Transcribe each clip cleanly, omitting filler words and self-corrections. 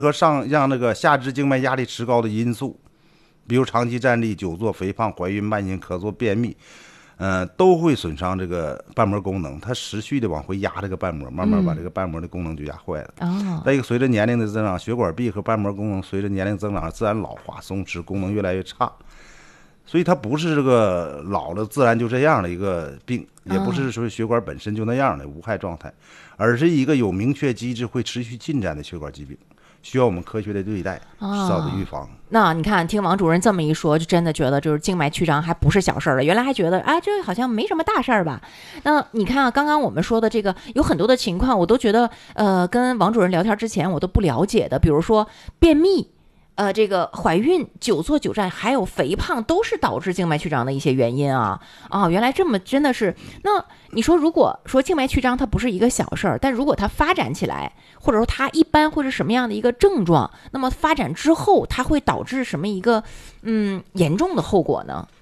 和让那个下肢静脉压力迟高的因素，比如长期站立、久坐、肥胖、怀孕、慢性咳嗽、便秘，都会损伤这个瓣膜功能，它持续的往回压这个瓣膜，慢慢把这个瓣膜的功能就压坏了。再一个，随着年龄的增长，血管壁和瓣膜功能随着年龄增长自然老化、松弛，功能越来越差。所以它不是这个老了自然就这样的一个病，也不是说血管本身就那样的无害状态，而是一个有明确机制会持续进展的血管疾病，需要我们科学的对待，及早的预防。 那你看，听王主任这么一说，就真的觉得就是静脉曲张还不是小事儿了。原来还觉得这好像没什么大事儿吧？那你看啊，刚刚我们说的这个有很多的情况，我都觉得跟王主任聊天之前我都不了解的，比如说便秘。这个怀孕、久坐久站，还有肥胖，都是导致静脉曲张的一些原因啊！原来这么真的是。那你说，如果说静脉曲张它不是一个小事儿，但如果它发展起来，或者说它一般会是什么样的一个症状？那么发展之后，它会导致什么一个严重的后果呢？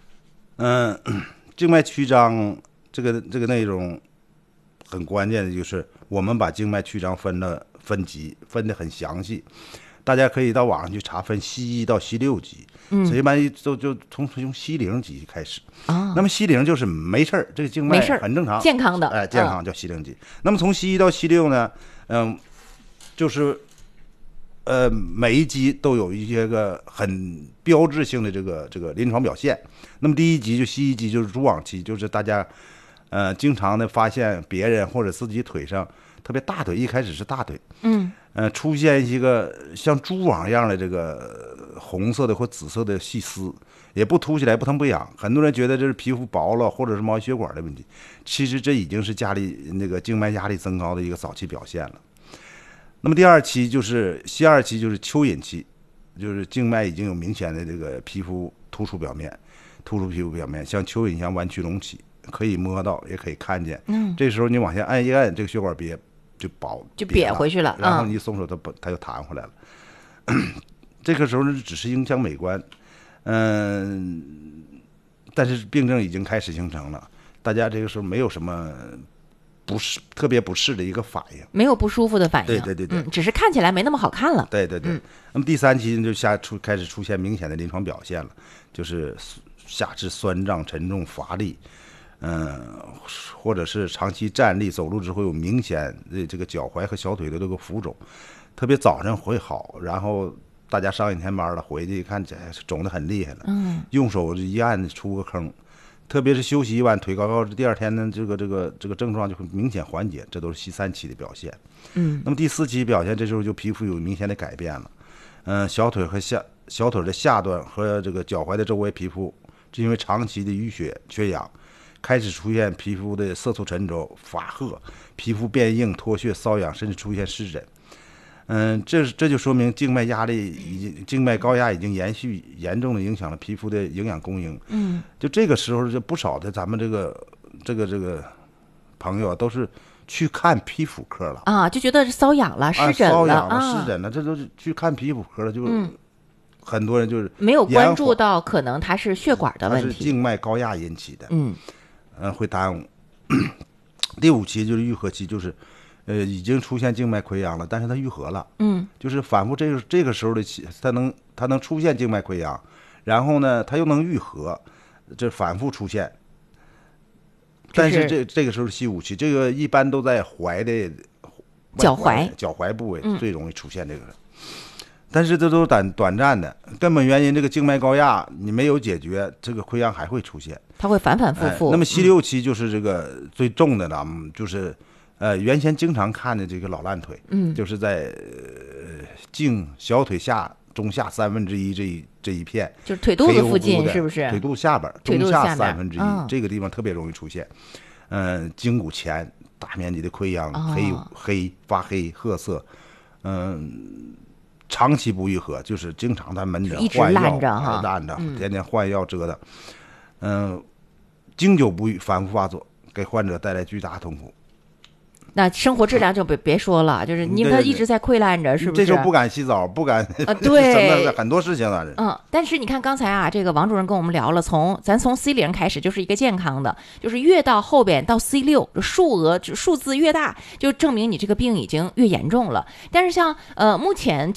静脉曲张这个内容很关键的就是我们把静脉曲张分级分得很详细。大家可以到网上去查，分西1到西6级，所以一般就从西0级开始。那么西0就是没事儿，这个静脉很正常， 健康的， 健康叫西0级。那么从西1到西6呢，就是每一级都有一些个很标志性的这个临床表现。那么第一级就西1级就是蛛网期，就是大家经常的发现别人或者自己腿上。特别大腿一开始是大腿，出现一个像蛛网一样的这个红色的或紫色的细丝，也不凸起来，不疼不痒。很多人觉得这是皮肤薄了，或者是毛细血管的问题，其实这已经是那个静脉压力增高的一个早期表现了。那么第2期就是西2期，就是蚯蚓期，就是静脉已经有明显的这个皮肤突出皮肤表面，像蚯蚓一样弯曲隆起，可以摸到，也可以看见。这时候你往下按一按，这个血管别就瘪回去了， 然后你一松手，它就弹回来了。这个时候只是影响美观，但是病症已经开始形成了，大家这个时候没有什么特别不适的一个反应， 没有不舒服的反应， 对， 只是看起来没那么好看了。 对。那么第3期就开始出现明显的临床表现了，就是下肢酸胀、沉重、乏力。或者是长期站立走路之后有明显的这个脚踝和小腿的这个浮肿，特别早上会好，然后大家上1天班了，回去一看肿得很厉害了，用手一按出个坑，特别是休息一晚腿高高，第2天呢这个症状就会明显缓解，这都是西3期的表现。那么第4期表现，这时候就皮肤有明显的改变了，小腿的下端和这个脚踝的周围皮肤，是因为长期的淤血缺氧。开始出现皮肤的色素沉着、发褐，皮肤变硬、脱屑、瘙痒，甚至出现湿疹。这就说明静脉高压已经严重的影响了皮肤的营养供应。就这个时候，就不少的咱们这个朋友都是去看皮肤科了就觉得瘙痒了、湿疹了、 湿疹了，这都是去看皮肤科了，就很多人就是没有关注到可能它是血管的问题， 是静脉高压引起的。会耽误。第5期就是愈合期，就是已经出现静脉溃疡了，但是它愈合了。就是反复这个时候的期，它能出现静脉溃疡，然后呢，它又能愈合，这反复出现。但是这个时候是西5期，这个一般都在脚踝部位最容易出现这个。但是这都是短暂的，根本原因这个静脉高压你没有解决，这个溃疡还会出现， 它会反复复。 那么西6期就是这个最重的了，就是原先经常看的这个老烂腿，就是在小腿中下1/3这一片， 就是腿肚子附近，是不是？ 腿肚下边中下1/3，这个地方特别容易出现。胫骨前大面积的溃疡，发黑褐色，长期不愈合，就是经常在门诊换药，烂着，天天换药折腾，经久不愈，反复发作，给患者带来巨大痛苦。 那生活质量就别说了，就是因为它一直在溃烂着，是不是？ 这就不敢洗澡，不敢对， 很多事情啊。 但是你看刚才啊，这个王主任跟我们聊了，咱从 C0开始就是一个健康的，就是越到后边到 C6，数字越大，就证明你这个病已经越严重了。但是像目前